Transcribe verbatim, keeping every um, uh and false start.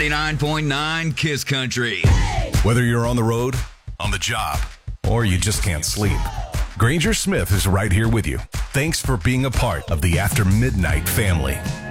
ninety-nine point nine Kiss Country. Whether you're on the road, on the job, or you just can't sleep, Granger Smith is right here with you. Thanks for being a part of the After Midnight family.